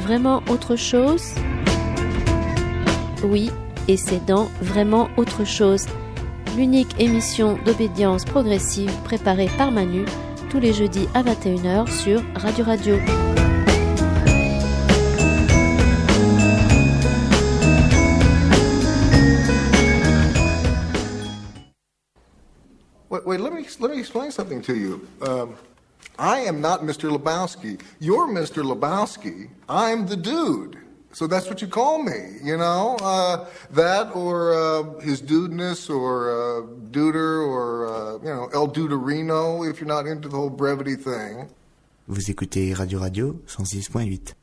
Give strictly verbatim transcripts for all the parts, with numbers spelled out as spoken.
Vraiment autre chose ? Oui, et c'est dans Vraiment autre chose, l'unique émission d'obédience progressive préparée par Manu tous les jeudis à vingt et une heures sur Radio Radio. Wait, wait, let me let me explain something to you. Um, I am not Mister Lebowski. You're Mister Lebowski. I'm the dude. So that's what you call me, you know? Uh, that or uh, his dudeness or uh, duder or, uh, you know, El Duderino if you're not into the whole brevity thing. Vous écoutez Radio Radio cent six point huit.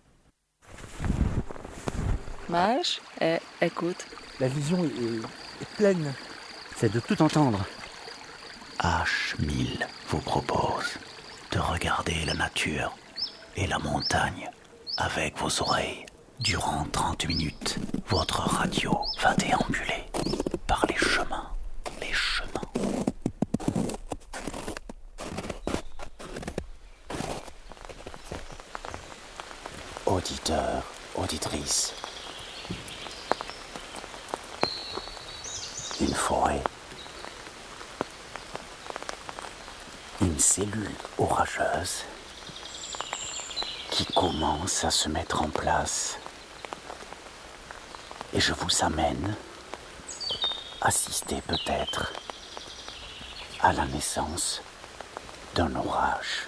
Mage, eh, écoute. La vision est, est, est pleine. C'est de tout entendre. H mille vous propose de regarder la nature et la montagne avec vos oreilles. Durant trente minutes, votre radio va déambuler par les chemins, les chemins. Auditeurs, auditrices. Une forêt. Une cellule orageuse qui commence à se mettre en place. Et je vous amène assister peut-être à la naissance d'un orage.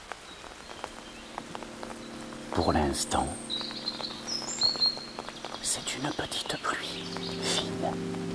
Pour l'instant, c'est une petite pluie fine.